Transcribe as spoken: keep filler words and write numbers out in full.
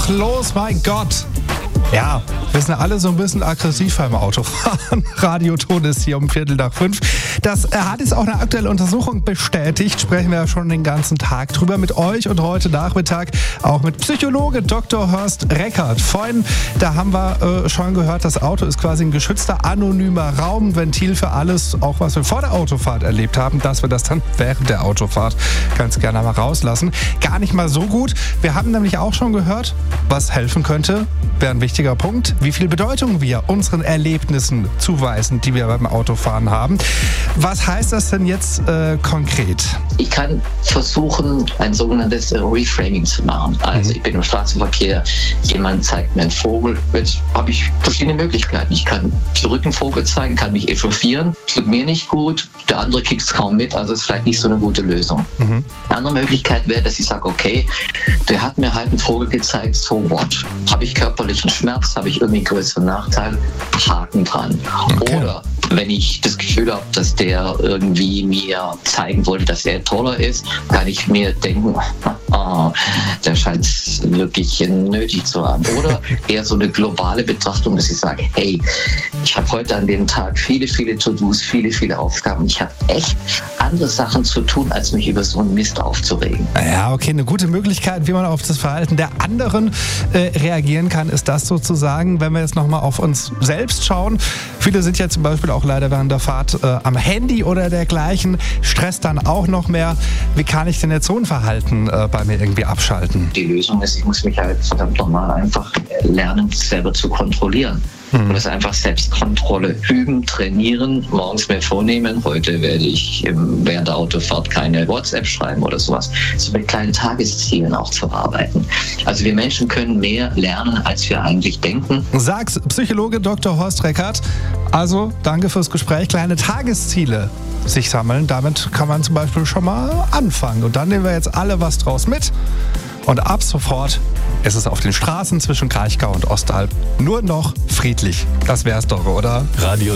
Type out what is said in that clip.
doch los, mein Gott. Ja, wir sind alle so ein bisschen aggressiv beim Autofahren. Radioton ist hier um Viertel nach fünf. Das hat jetzt auch eine aktuelle Untersuchung bestätigt. Sprechen wir ja schon den ganzen Tag drüber mit euch und heute Nachmittag auch mit Psychologe Doktor Horst Reckert. Vorhin, da haben wir äh, schon gehört, das Auto ist quasi ein geschützter, anonymer Raum, ein Ventil für alles, auch was wir vor der Autofahrt erlebt haben, dass wir das dann während der Autofahrt ganz gerne mal rauslassen. Gar nicht mal so gut. Wir haben nämlich auch schon gehört, was helfen könnte, wäre ein wichtiger Punkt, wie viel Bedeutung wir unseren Erlebnissen zuweisen, die wir beim Autofahren haben. Was heißt das denn jetzt äh, konkret? Ich kann versuchen, ein sogenanntes Reframing zu machen. Also ich bin im Straßenverkehr, jemand zeigt mir einen Vogel. Jetzt habe ich verschiedene Möglichkeiten. Ich kann zurück einen Vogel zeigen, kann mich echauffieren, tut mir nicht gut, der andere kriegt es kaum mit, also ist vielleicht nicht so eine gute Lösung. Mhm. Eine andere Möglichkeit wäre, dass ich sage, okay, der hat mir halt einen Vogel gezeigt, so what? Habe ich körperlichen Schmerz, habe ich irgendwie einen größeren Nachteil, Haken dran. Okay. Oder wenn ich das Gefühl habe, dass der irgendwie mir zeigen wollte, dass er toller ist, kann ich mir denken, oh, der scheint es wirklich nötig zu haben. Oder eher so eine globale Betrachtung, dass ich sage, hey, ich habe heute an dem Tag viele, viele To-Dos, viele, viele Aufgaben. Ich habe echt andere Sachen zu tun, als mich über so einen Mist aufzuregen. Ja, okay, eine gute Möglichkeit, wie man auf das Verhalten der anderen äh, reagieren kann, ist das sozusagen, wenn wir jetzt nochmal auf uns selbst schauen. Viele sind ja zum Beispiel auch leider während der Fahrt äh, am Handy oder dergleichen, Stress dann auch noch mehr. Wie kann ich denn jetzt so ein Verhalten äh, bei mir irgendwie abschalten? Die Lösung ist, ich muss mich halt verdammt nochmal einfach lernen, selber zu kontrollieren. Und das einfach Selbstkontrolle üben, trainieren, morgens mir vornehmen, heute werde ich während der Autofahrt keine WhatsApp schreiben oder sowas. So mit kleinen Tageszielen auch zu arbeiten. Also wir Menschen können mehr lernen, als wir eigentlich denken. Sag's Psychologe Doktor Horst Reckert. Also danke fürs Gespräch. Kleine Tagesziele sich sammeln. Damit kann man zum Beispiel schon mal anfangen. Und dann nehmen wir jetzt alle was draus mit. Und ab sofort ist es auf den Straßen zwischen Kraichgau und Ostalb nur noch friedlich. Das wär's doch, oder? Radio